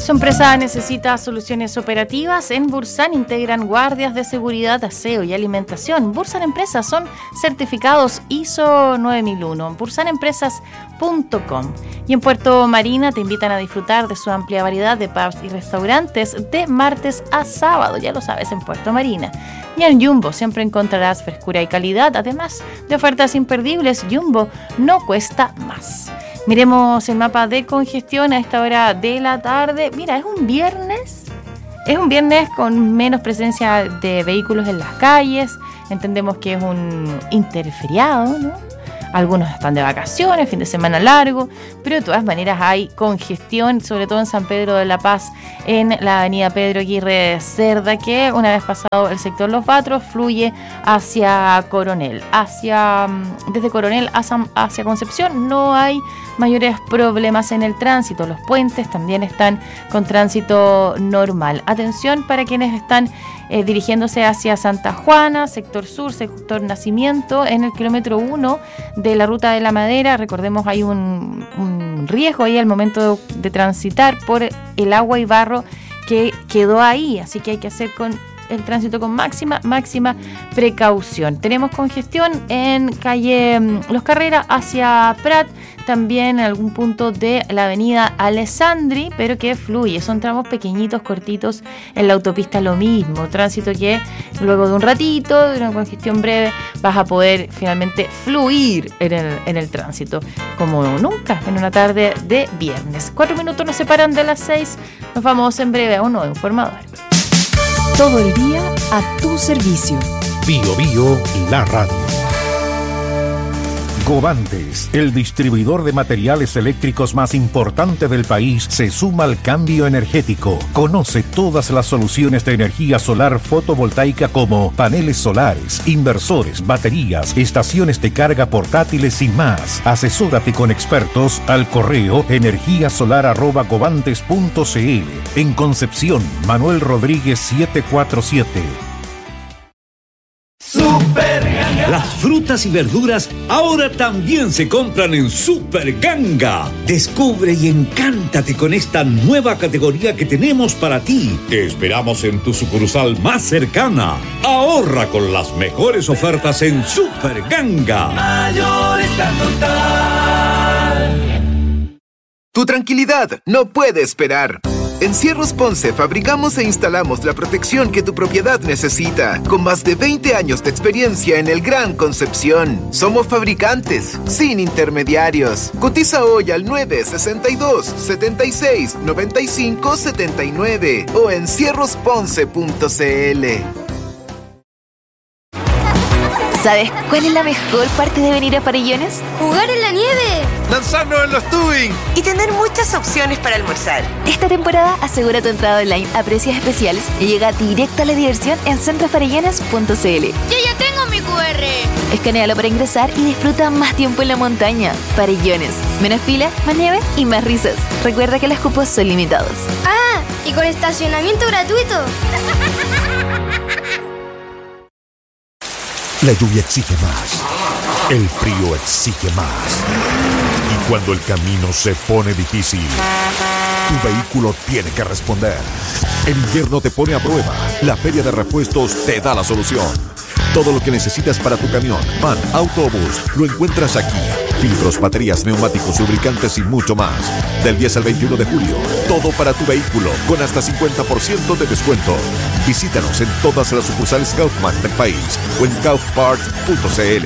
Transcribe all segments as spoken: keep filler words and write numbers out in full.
Su empresa necesita soluciones operativas. En Bursan integran guardias de seguridad, aseo y alimentación. Bursan Empresas son certificados I S O nueve mil uno. bursan empresas punto com. Y en Puerto Marina te invitan a disfrutar de su amplia variedad de pubs y restaurantes de martes a sábado, ya lo sabes, en Puerto Marina. Y en Jumbo siempre encontrarás frescura y calidad, además de ofertas imperdibles. Jumbo no cuesta más. Miremos el mapa de congestión a esta hora de la tarde. Mira, es un viernes, es un viernes con menos presencia de vehículos en las calles. Entendemos que es un interferiado, ¿no? Algunos están de vacaciones, fin de semana largo, pero de todas maneras hay congestión, sobre todo en San Pedro de la Paz, en la avenida Pedro Aguirre Cerda, que una vez pasado el sector Los Batros, fluye hacia Coronel. Hacia, desde Coronel hacia, hacia Concepción no hay mayores problemas en el tránsito. Los puentes también están con tránsito normal. Atención para quienes están eh, dirigiéndose hacia Santa Juana, sector sur, sector Nacimiento, en el kilómetro uno de la ruta de la Madera. Recordemos, hay un, un riesgo ahí al momento de, de transitar por el agua y barro que quedó ahí, así que hay que hacer con el tránsito con máxima, máxima precaución. Tenemos congestión en calle Los Carreras hacia Prat, también en algún punto de la avenida Alessandri, pero que fluye, son tramos pequeñitos, cortitos. En la autopista lo mismo, tránsito que luego de un ratito, de una congestión breve, vas a poder finalmente fluir en el, en el tránsito, como nunca, en una tarde de viernes. Cuatro minutos nos separan de las seis, nos vamos en breve a un nuevo informador. Todo el día a tu servicio. Bio Bio, la radio. Govantes, el distribuidor de materiales eléctricos más importante del país, se suma al cambio energético. Conoce todas las soluciones de energía solar fotovoltaica como paneles solares, inversores, baterías, estaciones de carga portátiles y más. Asesórate con expertos al correo energía solar arroba govantes punto cl. En Concepción, Manuel Rodríguez setecientos cuarenta y siete. Super Ganga. Las frutas y verduras ahora también se compran en Super Ganga. Descubre y encántate con esta nueva categoría que tenemos para ti. Te esperamos en tu sucursal más cercana. Ahorra con las mejores ofertas en Super Ganga. Mayorista Total. Tu tranquilidad no puede esperar. En Cierros Ponce fabricamos e instalamos la protección que tu propiedad necesita, con más de veinte años de experiencia en el Gran Concepción. Somos fabricantes, sin intermediarios. Cotiza hoy al nueve sesenta y dos, setenta y seis, noventa y cinco, setenta y nueve o en cierros ponce punto cl. ¿Sabes cuál es la mejor parte de venir a Farellones? ¡Jugar en la nieve! ¡Lanzarnos en los tubing! Y tener muchas opciones para almorzar. Esta temporada asegura tu entrada online a precios especiales y llega directo a la diversión en centro farellones punto cl. ¡Yo ya tengo mi cu erre! Escanéalo para ingresar y disfruta más tiempo en la montaña. Farellones. Menos fila, más nieve y más risas. Recuerda que los cupos son limitados. ¡Ah! ¿Y con estacionamiento gratuito? La lluvia exige más. El frío exige más. Y cuando el camino se pone difícil, tu vehículo tiene que responder. El invierno te pone a prueba. La Feria de Repuestos te da la solución. Todo lo que necesitas para tu camión, van, autobús, lo encuentras aquí. Filtros, baterías, neumáticos, lubricantes y mucho más. Del diez al veintiuno de julio, todo para tu vehículo, con hasta cincuenta por ciento de descuento. Visítanos en todas las sucursales Kaufman del país o en kaufparts punto cl.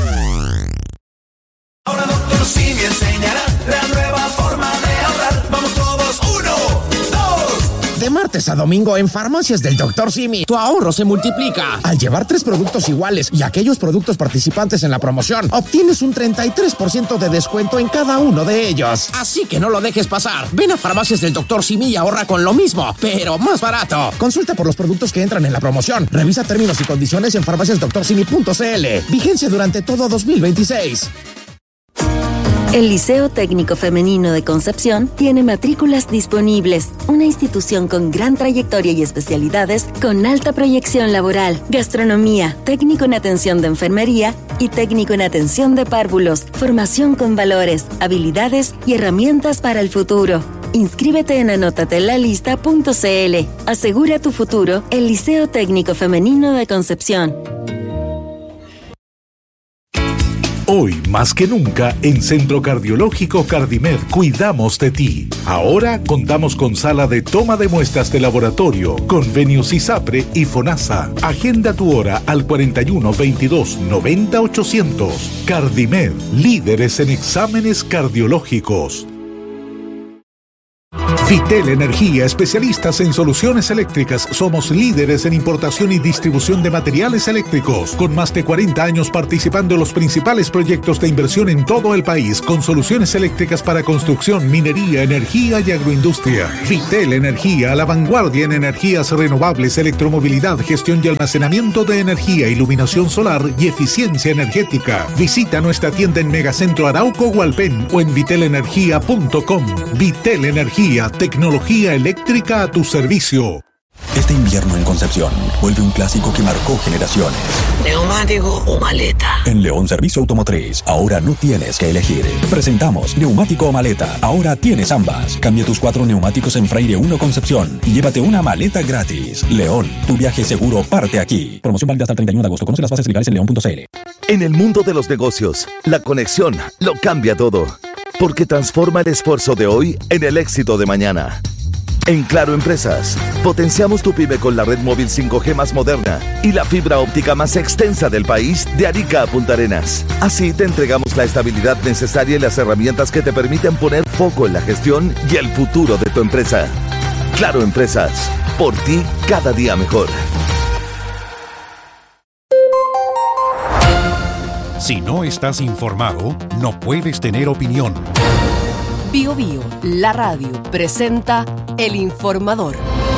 Ahora Doctor Simi enseñará la nueva forma de ahorrar. Vamos todos, uno, dos. De martes a domingo en Farmacias del Doctor Simi, tu ahorro se multiplica. Al llevar tres productos iguales y aquellos productos participantes en la promoción, obtienes un treinta y tres por ciento de descuento en cada uno de ellos. Así que no lo dejes pasar. Ven a Farmacias del Doctor Simi y ahorra con lo mismo, pero más barato. Consulta por los productos que entran en la promoción. Revisa términos y condiciones en farmacias doctor simi punto cl. Vigencia durante todo dos mil veintiséis. El Liceo Técnico Femenino de Concepción tiene matrículas disponibles. Una institución con gran trayectoria y especialidades con alta proyección laboral. Gastronomía, técnico en atención de enfermería y técnico en atención de párvulos. Formación con valores, habilidades y herramientas para el futuro. Inscríbete en anótatelalista punto c l. Asegura tu futuro, el Liceo Técnico Femenino de Concepción. Hoy, más que nunca, en Centro Cardiológico Cardimed cuidamos de ti. Ahora contamos con sala de toma de muestras de laboratorio, convenios ISAPRE y FONASA. Agenda tu hora al cuarenta y uno, veintidós, noventa, ochocientos. Cardimed, líderes en exámenes cardiológicos. Vitel Energía, especialistas en soluciones eléctricas. Somos líderes en importación y distribución de materiales eléctricos, con más de cuarenta años participando en los principales proyectos de inversión en todo el país, con soluciones eléctricas para construcción, minería, energía y agroindustria. Vitel Energía, a la vanguardia en energías renovables, electromovilidad, gestión y almacenamiento de energía, iluminación solar y eficiencia energética. Visita nuestra tienda en Megacentro Arauco Hualpén o en vitel energía punto com. Vitel Energía, tecnología eléctrica a tu servicio. Este invierno en Concepción vuelve un clásico que marcó generaciones. ¿Neumático o maleta? En León Servicio Automotriz, ahora no tienes que elegir. Presentamos neumático o maleta. Ahora tienes ambas. Cambia tus cuatro neumáticos en Freire uno Concepción y llévate una maleta gratis. León, tu viaje seguro parte aquí. Promoción válida hasta el treinta y uno de agosto. Conoce las bases legales en león punto c l. En el mundo de los negocios, la conexión lo cambia todo. Porque transforma el esfuerzo de hoy en el éxito de mañana. En Claro Empresas, potenciamos tu pyme con la red móvil cinco G más moderna y la fibra óptica más extensa del país, de Arica a Punta Arenas. Así te entregamos la estabilidad necesaria y las herramientas que te permiten poner foco en la gestión y el futuro de tu empresa. Claro Empresas, por ti cada día mejor. Si no estás informado, no puedes tener opinión. Bio Bio, la radio, presenta El Informador.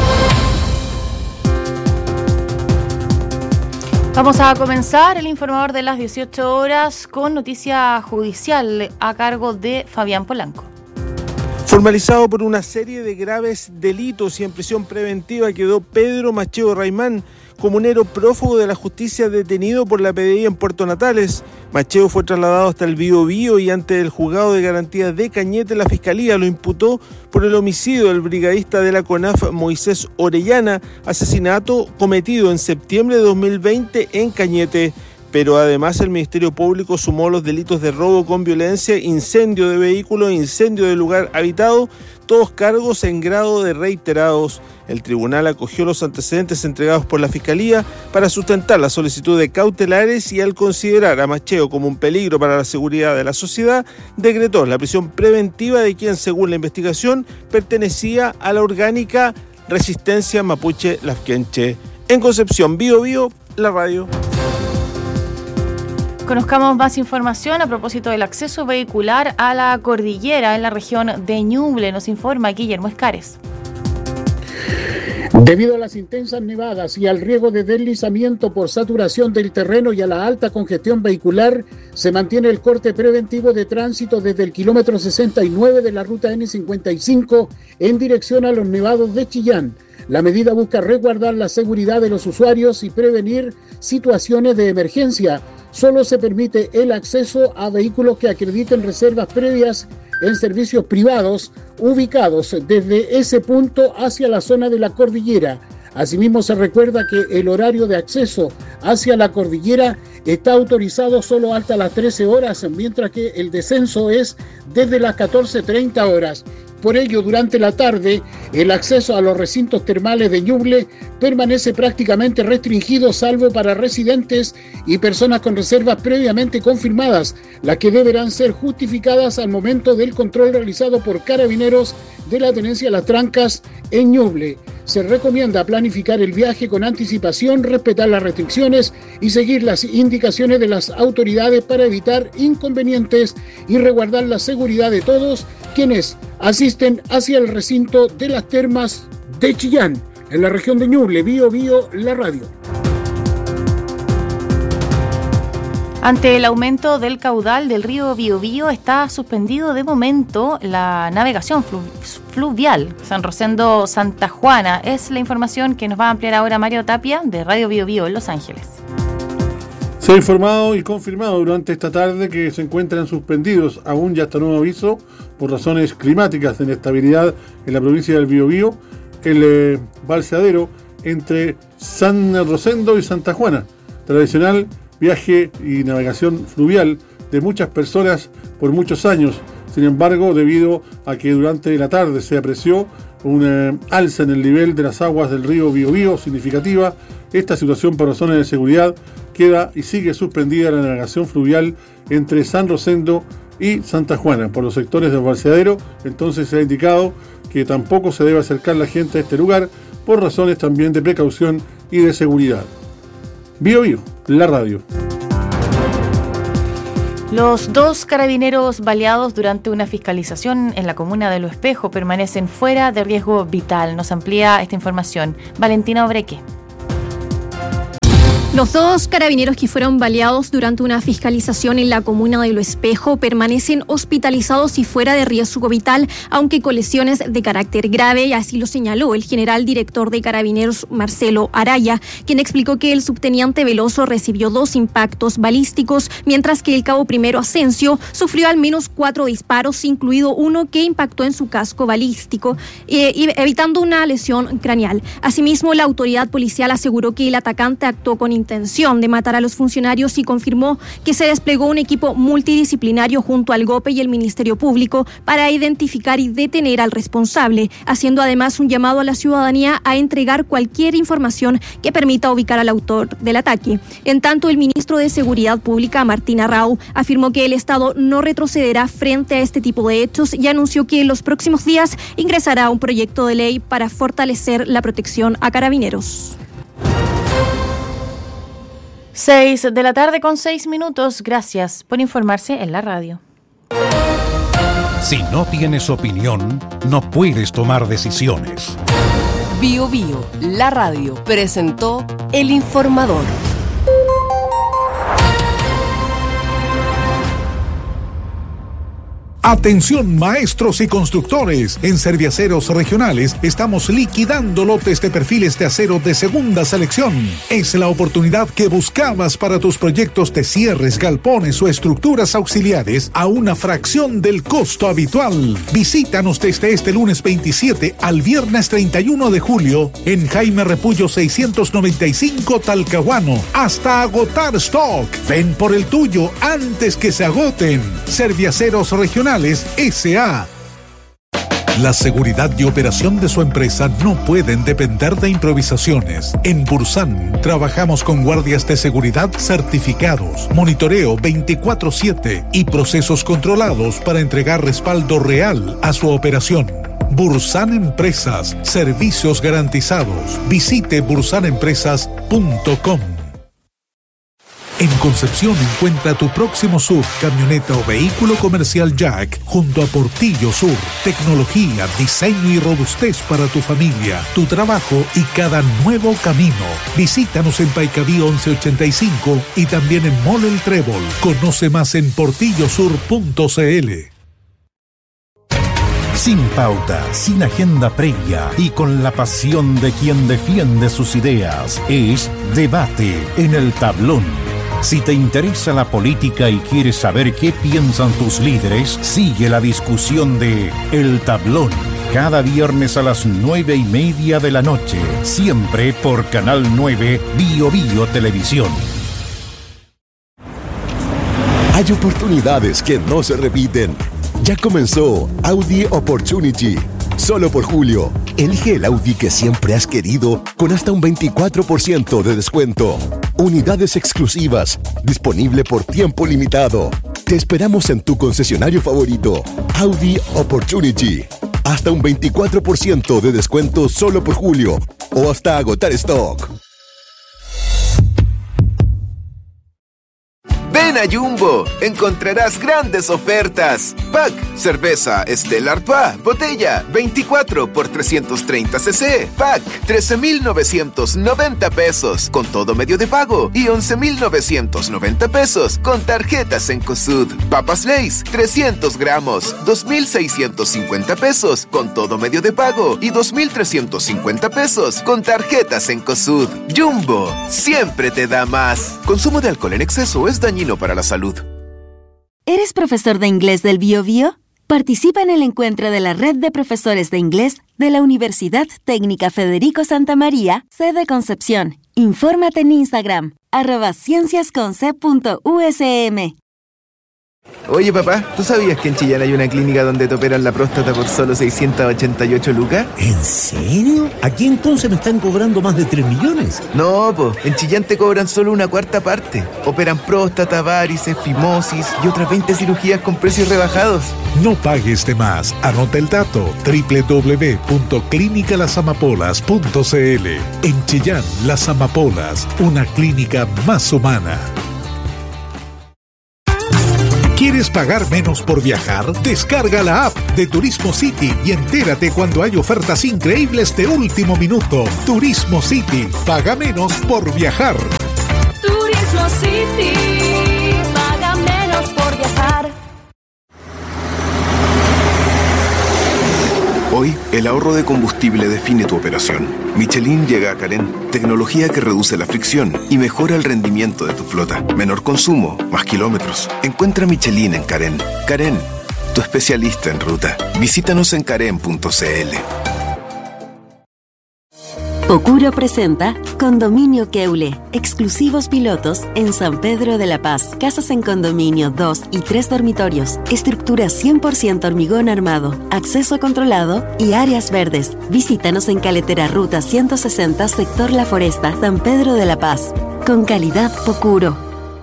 Vamos a comenzar el informador de las dieciocho horas con noticia judicial a cargo de Fabián Polanco. Formalizado por una serie de graves delitos y en prisión preventiva quedó Pedro Macheo Raimán, comunero prófugo de la justicia detenido por la P D I en Puerto Natales. Macheo fue trasladado hasta el Bío Bío y ante el juzgado de garantía de Cañete la Fiscalía lo imputó por el homicidio del brigadista de la CONAF Moisés Orellana, asesinato cometido en septiembre de dos mil veinte en Cañete. Pero además el Ministerio Público sumó los delitos de robo con violencia, incendio de vehículo e incendio de lugar habitado, todos cargos en grado de reiterados. El tribunal acogió los antecedentes entregados por la Fiscalía para sustentar la solicitud de cautelares y al considerar a Macheo como un peligro para la seguridad de la sociedad, decretó la prisión preventiva de quien, según la investigación, pertenecía a la orgánica Resistencia Mapuche Lafkenche. En Concepción, Bío Bío, la radio. Conozcamos más información a propósito del acceso vehicular a la cordillera en la región de Ñuble. Nos informa Guillermo Escares. Debido a las intensas nevadas y al riesgo de deslizamiento por saturación del terreno y a la alta congestión vehicular, se mantiene el corte preventivo de tránsito desde el kilómetro sesenta y nueve de la ruta ene cincuenta y cinco en dirección a los nevados de Chillán. La medida busca resguardar la seguridad de los usuarios y prevenir situaciones de emergencia. Solo se permite el acceso a vehículos que acrediten reservas previas en servicios privados ubicados desde ese punto hacia la zona de la cordillera. Asimismo, se recuerda que el horario de acceso hacia la cordillera está autorizado solo hasta las trece horas, mientras que el descenso es desde las catorce treinta horas. Por ello, durante la tarde, el acceso a los recintos termales de Ñuble permanece prácticamente restringido, salvo para residentes y personas con reservas previamente confirmadas, las que deberán ser justificadas al momento del control realizado por carabineros de la tenencia Las Trancas en Ñuble. Se recomienda planificar el viaje con anticipación, respetar las restricciones y seguir las indicaciones de las autoridades para evitar inconvenientes y resguardar la seguridad de todos quienes asisten hacia el recinto de las termas de Chillán, en la región de Ñuble. Bío Bío, la radio. Ante el aumento del caudal del río Biobío, está suspendido de momento la navegación flu- fluvial San Rosendo Santa Juana. Es la información que nos va a ampliar ahora Mario Tapia de Radio Biobío en Los Ángeles. Se ha informado y confirmado durante esta tarde que se encuentran suspendidos, aún ya hasta nuevo aviso, por razones climáticas de inestabilidad en la provincia del Biobío, el eh, balseadero entre San Rosendo y Santa Juana, tradicional viaje y navegación fluvial de muchas personas por muchos años. Sin embargo, debido a que durante la tarde se apreció una alza en el nivel de las aguas del río Biobío significativa, esta situación por razones de seguridad queda y sigue suspendida la navegación fluvial entre San Rosendo y Santa Juana por los sectores del balseadero. Entonces se ha indicado que tampoco se debe acercar la gente a este lugar por razones también de precaución y de seguridad. Biobío, la radio. Los dos carabineros baleados durante una fiscalización en la comuna de Lo Espejo permanecen fuera de riesgo vital. Nos amplía esta información Valentina Obreque. Los dos carabineros que fueron baleados durante una fiscalización en la comuna de Lo Espejo permanecen hospitalizados y fuera de riesgo vital, aunque con lesiones de carácter grave, y así lo señaló el general director de Carabineros, Marcelo Araya, quien explicó que el subteniente Veloso recibió dos impactos balísticos, mientras que el cabo primero Asensio sufrió al menos cuatro disparos, incluido uno que impactó en su casco balístico, eh, evitando una lesión craneal. Asimismo, la autoridad policial aseguró que el atacante actuó con intención de matar a los funcionarios y confirmó que se desplegó un equipo multidisciplinario junto al GOPE y el Ministerio Público para identificar y detener al responsable, haciendo además un llamado a la ciudadanía a entregar cualquier información que permita ubicar al autor del ataque. En tanto, el ministro de Seguridad Pública, Martín Arrau, afirmó que el Estado no retrocederá frente a este tipo de hechos y anunció que en los próximos días ingresará un proyecto de ley para fortalecer la protección a carabineros. seis de la tarde con seis minutos. Gracias por informarse en la radio. Si no tienes opinión, no puedes tomar decisiones. Biobío, la radio, presentó El Informador. Atención maestros y constructores, en Serviaceros Regionales estamos liquidando lotes de perfiles de acero de segunda selección. Es la oportunidad que buscabas para tus proyectos de cierres, galpones o estructuras auxiliares a una fracción del costo habitual. Visítanos desde este lunes veintisiete al viernes treinta y uno de julio en Jaime Repullo seiscientos noventa y cinco Talcahuano, hasta agotar stock. Ven por el tuyo antes que se agoten. Serviaceros Regionales S A La seguridad y operación de su empresa no pueden depender de improvisaciones. En Bursan trabajamos con guardias de seguridad certificados, monitoreo veinticuatro siete y procesos controlados para entregar respaldo real a su operación. Bursan Empresas, servicios garantizados. Visite bursan empresas punto com. En Concepción encuentra tu próximo S U V, camioneta o vehículo comercial Jack junto a Portillo Sur. Tecnología, diseño y robustez para tu familia, tu trabajo y cada nuevo camino. Visítanos en Paicaví once ochenta y cinco y también en Mall El Trébol. Conoce más en portillo sur punto c l. Sin pauta, sin agenda previa y con la pasión de quien defiende sus ideas, es Debate en el Tablón. Si te interesa la política y quieres saber qué piensan tus líderes, sigue la discusión de El Tablón, cada viernes a las nueve y media de la noche, siempre por Canal nueve Biobío Televisión. Hay oportunidades que no se repiten. Ya comenzó Audi Opportunity. Solo por julio, elige el Audi que siempre has querido con hasta un veinticuatro por ciento de descuento. Unidades exclusivas, disponible por tiempo limitado. Te esperamos en tu concesionario favorito. Audi Opportunity. Hasta un veinticuatro por ciento de descuento solo por julio o hasta agotar stock. Ven a Jumbo. Encontrarás grandes ofertas. Pack, cerveza Stella Artois, botella, veinticuatro por trescientos treinta centilitros. Pack, trece mil novecientos noventa pesos con todo medio de pago y once mil novecientos noventa pesos con tarjetas en COSUD. Papas Lay's, trescientos gramos, dos mil seiscientos cincuenta pesos con todo medio de pago y dos mil trescientos cincuenta pesos con tarjetas en COSUD. Jumbo, siempre te da más. Consumo de alcohol en exceso es dañino para la salud. ¿Eres profesor de inglés del Biobío? Participa en el encuentro de la Red de Profesores de Inglés de la Universidad Técnica Federico Santa María, sede Concepción. Infórmate en Instagram, arroba cienciasconce punto u s m. Oye, papá, ¿tú sabías que en Chillán hay una clínica donde te operan la próstata por solo seiscientas ochenta y ocho lucas? ¿En serio? ¿Aquí entonces me están cobrando más de tres millones? No, po, en Chillán te cobran solo una cuarta parte. Operan próstata, varices, fimosis y otras veinte cirugías con precios rebajados. No pagues de más. Anota el dato: doble u doble u doble u punto clínica las amapolas punto c l. En Chillán, Las Amapolas, una clínica más humana. ¿Quieres pagar menos por viajar? Descarga la app de Turismo City y entérate cuando hay ofertas increíbles de último minuto. Turismo City, paga menos por viajar. Turismo City, paga menos por viajar. Hoy, el ahorro de combustible define tu operación. Michelin llega a Carén, tecnología que reduce la fricción y mejora el rendimiento de tu flota. Menor consumo, más kilómetros. Encuentra Michelin en Carén. Carén, tu especialista en ruta. Visítanos en carén punto c l. Pocuro presenta Condominio Keule, exclusivos pilotos en San Pedro de la Paz. Casas en condominio, dos y tres dormitorios, estructura cien por ciento hormigón armado, acceso controlado y áreas verdes. Visítanos en Caletera Ruta ciento sesenta, sector La Foresta, San Pedro de la Paz. Con calidad Pocuro.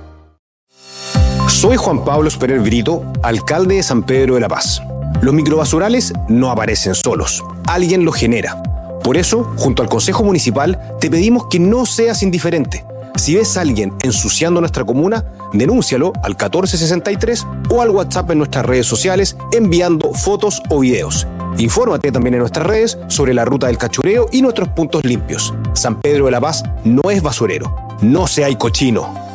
Soy Juan Pablo Esperer Brito, alcalde de San Pedro de la Paz. Los microbasurales no aparecen solos, alguien los genera. Por eso, junto al Consejo Municipal, te pedimos que no seas indiferente. Si ves a alguien ensuciando nuestra comuna, denúncialo al catorce sesenta y tres o al WhatsApp en nuestras redes sociales enviando fotos o videos. Infórmate también en nuestras redes sobre la ruta del cachureo y nuestros puntos limpios. San Pedro de la Paz no es basurero. No seas cochino.